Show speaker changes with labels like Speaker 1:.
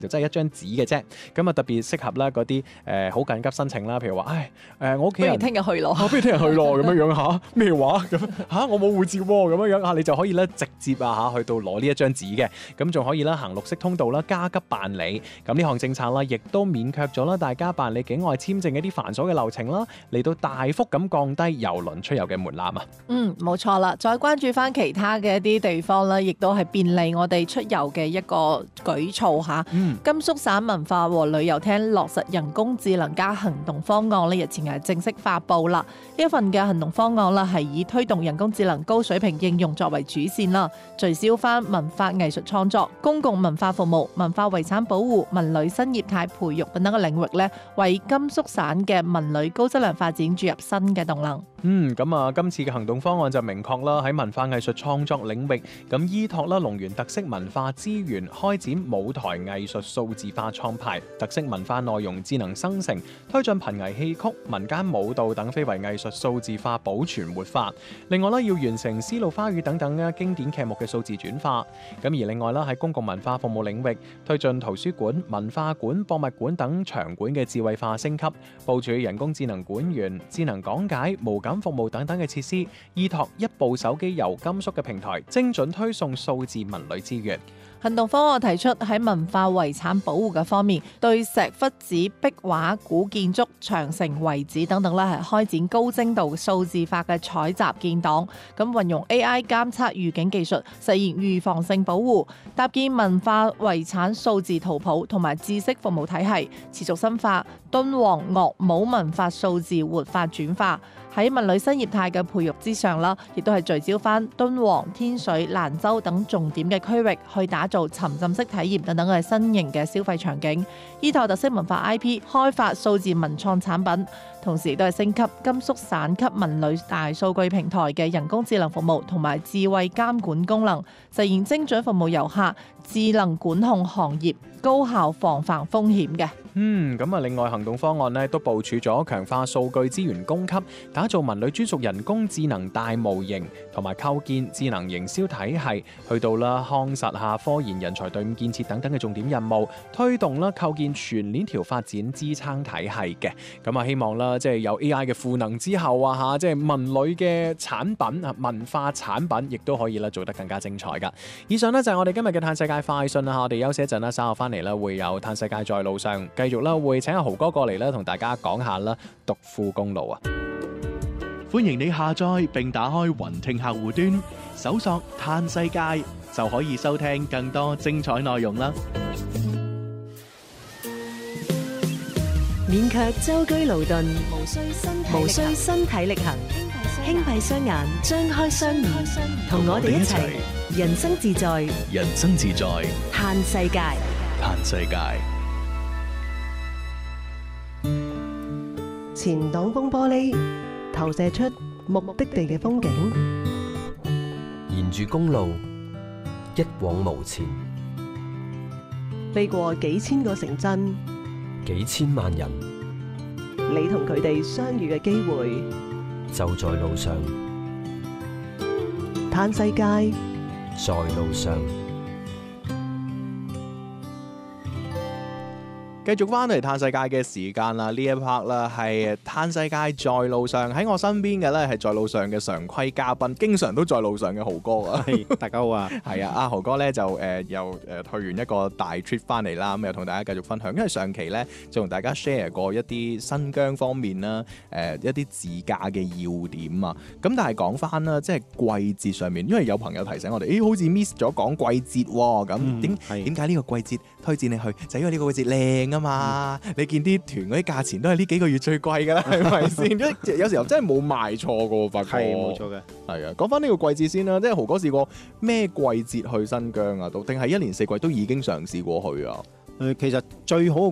Speaker 1: 就真係一張紙嘅啫。咁啊特別適合啦嗰啲好緊急申請啦，譬如話我屋企人
Speaker 2: 不如聽日去咯。
Speaker 1: 不如聽日去咯咁樣嚇咩話咁嚇我冇護照喎咁樣嚇，你就可以咧直接去到攞呢一張紙嘅，咁仲可以啦行綠色通道啦，加急辦理。咁呢項政策啦，亦都免卻咗啦大家辦理境外簽證嘅啲繁瑣嘅流程啦，嚟到大幅咁降低郵輪出遊嘅門檻啊。
Speaker 2: 冇錯啦。再關注翻其他嘅一啲地方啦，亦都係便利我哋出遊嘅一個舉措嚇。甘肅省文化和旅遊廳落實人工智能加行動方案呢，日前係正式發布啦。呢一份嘅行動方案啦，係以推動人工智能高水平應用作為主線啦，聚焦翻文化藝術創作、公共文化服務、文化遺產保護、文旅新業態培育等等嘅領域呢，為甘肅省嘅文旅高質量發展注入新嘅動能。
Speaker 1: 咁啊，今次嘅行動方案就明確啦，喺文化藝術創作領域，咁依託啦龍源特色文化資源，開展舞台藝術數字化創排、特色文化內容智能生成，推進瀕危戲曲、民間舞蹈等非遺藝術數字化保存活化。另外啦，要完成絲路花語等等嘅經典劇目嘅數字轉化。咁而另外啦，喺公共文化服務領域，推進圖書館、文化館、博物館等場館嘅智慧化升級，部署人工智能館員、智能講解、無感服務等等嘅設施，依託一部手機遊甘肅嘅平台，精準推送數字文旅資源。
Speaker 2: 行動方案提出喺文化遺產保護嘅方面，對石窟寺、壁畫、古建築、長城遺址等等咧，係開展高精度數字化嘅採集建檔，咁運用 AI 監測預警技術，實現預防性保護，搭建文化遺產數字圖譜同埋知識服務體系，持續深化敦煌樂舞文化數字活化轉化。喺文旅新業態嘅培育之上啦，亦都係聚焦翻敦煌、天水、蘭州等重點嘅區域，去打造沉浸式體驗等等嘅新型嘅消費場景，依託特色文化 IP 開發數字文創產品，同時亦都係升級甘肅省級文旅大數據平台嘅人工智能服務同埋智慧監管功能，實現精準服務遊客、智能管控行業、高效防範風險嘅。
Speaker 1: 咁啊，另外行動方案呢都部署咗強化數據資源供給，打造文旅專屬人工智能大模型，同埋構建智能營銷體系，去到啦夯實下科研人才隊伍建設等等嘅重點任務，推動啦構建全鏈條發展支撐體系嘅。咁啊，希望啦即係有 AI 嘅賦能之後啊即係文旅嘅產品啊文化產品，亦都可以啦做得更加精彩噶。以上呢就係我哋今日嘅嘆世界快訊啦，我哋休息一陣啦，稍後翻嚟啦會有嘆世界在路上。繼續啦，會請阿豪哥過嚟啦，同大家講下啦，獨富公路啊！
Speaker 3: 歡迎你下載並打開雲聽客戶端，搜索嘆世界就可以收聽更多精彩內容啦！
Speaker 4: 免卻舟車勞頓，無需身體力行，輕閉雙眼，張開雙耳，同我哋一齊人生自在，
Speaker 3: 人生自在，
Speaker 4: 嘆世界，
Speaker 3: 嘆世界。
Speaker 5: 前擋風玻璃投射出目的地嘅風景，
Speaker 6: 沿住公路一往無前，
Speaker 5: 飛過幾千個城鎮，
Speaker 6: 幾千萬人，
Speaker 5: 你同佢哋相遇嘅機會
Speaker 6: 就在路上。
Speaker 5: 嘆世界，
Speaker 6: 在路上。
Speaker 1: 繼續翻嚟嘆世界嘅時間啦，呢一 part 啦係嘆世界在路上，喺我身邊嘅咧係在路上嘅常規嘉賓，經常都在路上嘅豪哥啊！
Speaker 7: 大家好啊！
Speaker 1: 係啊，阿豪哥咧就又去完一個大 trip 翻嚟啦，咁又同大家繼續分享，因為上期咧就同大家 share 過一啲新疆方面啦，一啲自駕嘅要點啊，咁但係講翻啦，即係季節上面，因為有朋友提醒我哋，好似 miss 咗講季節喎，咁點解呢個季節推薦你去？就因為呢個季節靚啊嘛，你見啲團嗰啲價錢都係呢幾個月最貴㗎啦，係咪先？有時候真係冇賣錯㗎喎，發覺
Speaker 7: 係冇錯嘅。
Speaker 1: 係啊，講翻呢個季節先啦，即係豪哥試過咩季節去新疆啊？定係一年四季都已經嘗試過去啊？
Speaker 7: 其實最好